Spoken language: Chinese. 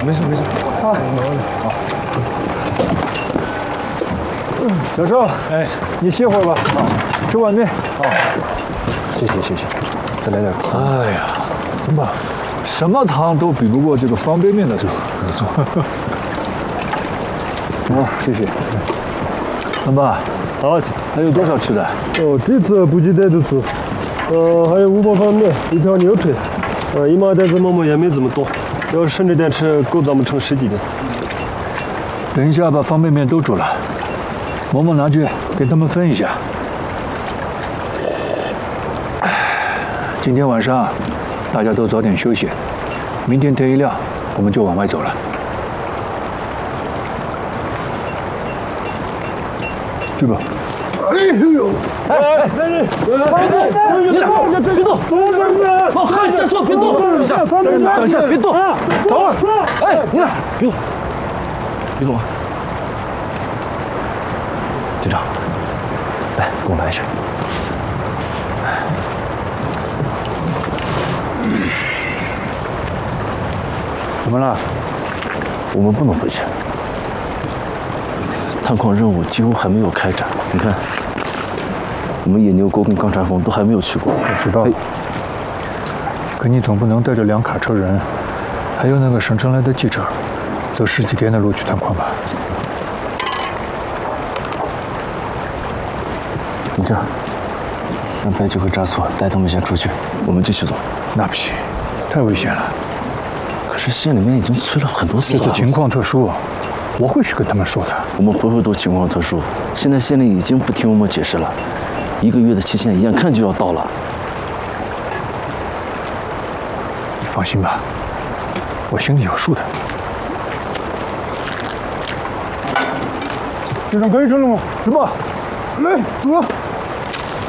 没事没事。啊，好。小邵，哎，你歇会儿吧。啊，吃碗面。好，谢谢谢谢。再来点汤。哎呀，怎么，什么汤都比不过这个方便面的热。没错。好，谢谢。老爸，好，还有多少吃的？ 哦，这次补给袋子煮，还有5包方便面，1条牛腿，1麻袋子馍馍也没这么多，要是省着点吃，够咱们撑10几天。 等一下把方便面都煮了，馍馍拿去给他们分一下。今天晚上大家都早点休息，明天天一亮我们就往外走了。去吧。哎呦！哎，你俩别动！哦，嗨，站住！别动！等一下，等一下，别动！等会儿！哎，你俩别动！别动啊！队长，来，跟我来一下。怎么了？ 我们不能回去。探矿任务几乎还没有开展，你看，我们野牛沟跟钢禅峰都还没有去过。 我知道。可你总不能带着2卡车人，还有那个省城来的记者，走10几天的路去探矿吧？ 你这样，让白九和扎索带他们先出去，我们继续走。 那不行，太危险了。 可是县里面已经催了很多次了。 这次情况特殊，我会去跟他们说的。 我们回回都情况特殊，现在县里已经不听我们解释了，1个月的期限眼看就要到了。 你放心吧，我心里有数的。 队长可以吃了吗？ 什么？ 来，走吧。